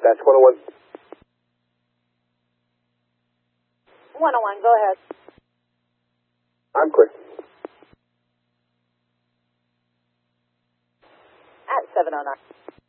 That's 101. 101, go ahead. I'm clear. At 709.